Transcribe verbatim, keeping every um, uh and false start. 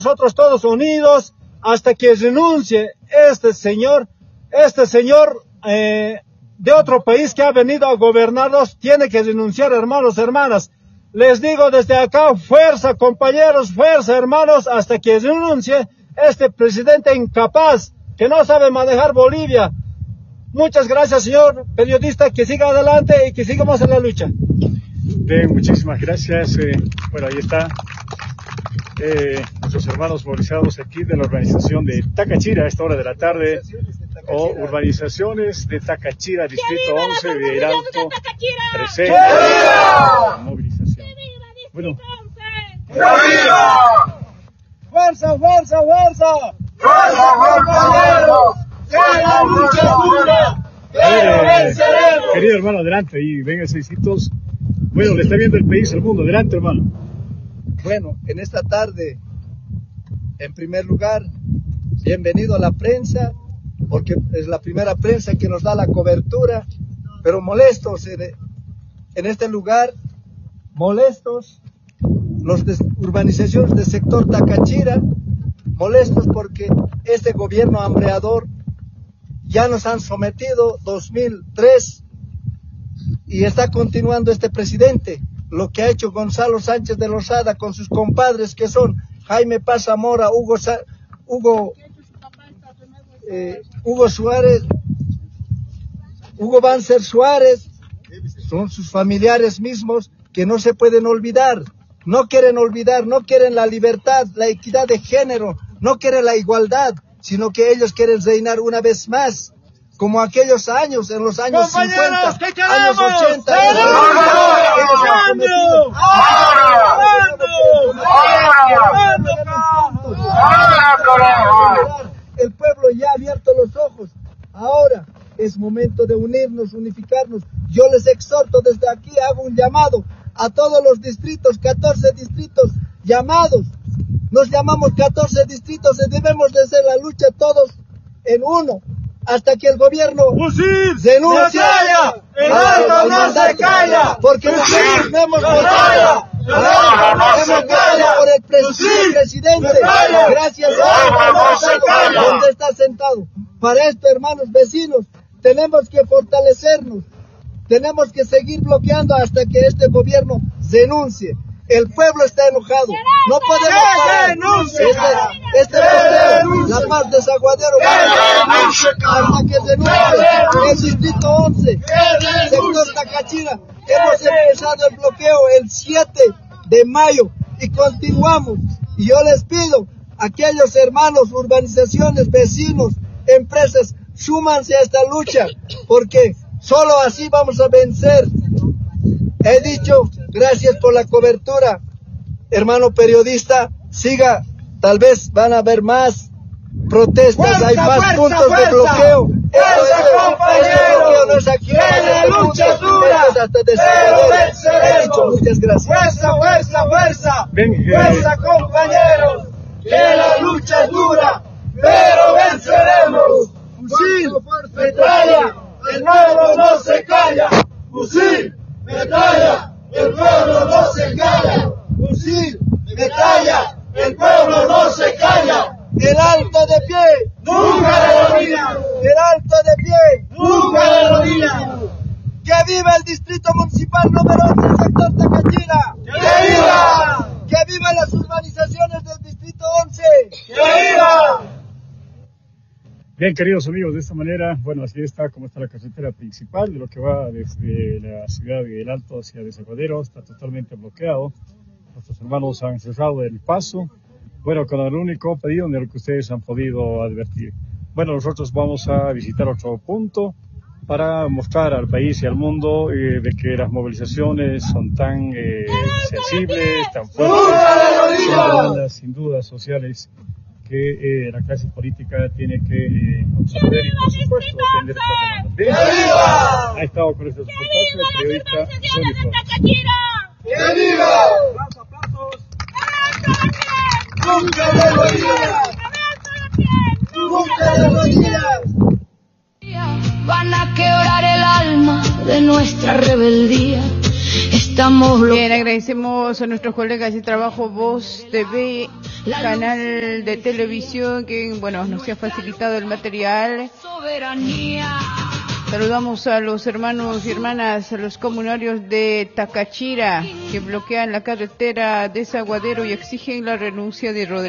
nosotros todos unidos hasta que renuncie este señor, este señor eh, de otro país que ha venido a gobernarnos, tiene que renunciar, hermanos, hermanas. Les digo desde acá, fuerza compañeros, fuerza hermanos, hasta que renuncie este presidente incapaz, que no sabe manejar Bolivia. Muchas gracias, señor periodista, que siga adelante y que sigamos en la lucha. Bien, muchísimas gracias. Eh, bueno, ahí está eh, nuestros hermanos movilizados aquí de la urbanización de Tácachira a esta hora de la tarde, o urbanizaciones de Tácachira, distrito once de Heralto, presente la movilización. Bueno, fuerza, fuerza, fuerza, fuerza, compañeros, que la lucha es dura, pero venceremos. Querido hermano, adelante y venga seisitos. Bueno, le está viendo el país, el mundo. Adelante, hermano. Bueno, en esta tarde, en primer lugar, bienvenido a la prensa, porque es la primera prensa que nos da la cobertura, pero molestos en, en este lugar, molestos los de urbanizaciones del sector Tácachira, molestos porque este gobierno hambreador ya nos han sometido dos mil tres y está continuando este presidente. Lo que ha hecho Gonzalo Sánchez de Lozada con sus compadres que son Jaime Paz Zamora, Hugo, Sa Hugo, eh, Hugo Suárez, Hugo Banzer Suárez, son sus familiares mismos que no se pueden olvidar. No quieren olvidar, no quieren la libertad, la equidad de género, no quieren la igualdad, sino que ellos quieren reinar una vez más, como aquellos años, en los años cincuenta, años ochenta. El pueblo ya ha abierto los ojos. Ahora es momento de unirnos, unificarnos. Yo les exhorto desde aquí, hago un llamado a todos los distritos, catorce distritos llamados. Nos llamamos catorce distritos y debemos de hacer la lucha todos en uno, hasta que el gobierno denuncie. ¡No calla! ¡El alto no se calla! Porque nosotros no hemos votado, hemos votado por el pres presidente, gracias a él, donde está sentado. Para esto, hermanos vecinos, tenemos que fortalecernos. Tenemos que seguir bloqueando hasta que este gobierno denuncie. El pueblo está enojado. No podemos parar. Este, este bloqueo, la paz de Zaguadero, hasta que denuncie el distrito once, sector Tácachira. Hemos empezado el bloqueo el siete de mayo y continuamos. Y yo les pido a aquellos hermanos, urbanizaciones, vecinos, empresas, súmanse a esta lucha, porque solo así vamos a vencer. He dicho, gracias por la cobertura, hermano periodista, siga, tal vez van a haber más protestas, fuerza, hay más fuerza, puntos fuerza, de bloqueo. Fuerza, compañeros, no es aquí, que la lucha es dura, pero venceremos. Dicho, muchas gracias. Fuerza, fuerza, fuerza, Ven, eh. fuerza, compañeros, que la lucha es dura, pero venceremos. Fusil, metralla, el pueblo no se calla. Fusil, metralla, el pueblo no se calla. Fusil, metralla, el pueblo no se calla. El alto de pie, nunca le olvida. El alto de pie, nunca le olvida. Que viva el distrito municipal número once, sector Tácachira. ¡Que viva! Que viva las urbanizaciones del distrito once. ¡Que viva! Bien, queridos amigos, de esta manera, bueno, así está como está la carretera principal de lo que va desde la ciudad de El Alto hacia Desaguadero, está totalmente bloqueado. Nuestros hermanos han cerrado el paso, bueno, con el único pedido de lo que ustedes han podido advertir. Bueno, nosotros vamos a visitar otro punto para mostrar al país y al mundo eh, de que las movilizaciones son tan eh, sensibles, tan fuertes, son demandas sin duda sociales que eh, la clase política tiene que eh, absorber y, por supuesto, atender estas demandas. Bien, ha estado con este reportaje el periodista Johnny Flores. ¡Que viva! ¡Nunca le olvida! ¡Nunca le olvida! Van a quebrar el alma de nuestra rebeldía. Esta Necesitamos lo... Bien, agradecemos a nuestros colegas de trabajo Voz T V, canal de televisión, que bueno nos ha facilitado el material. Saludamos a los hermanos y hermanas, a los comunarios de Tacachira, que bloquean la carretera de Desaguadero y exigen la renuncia de Rodríguez.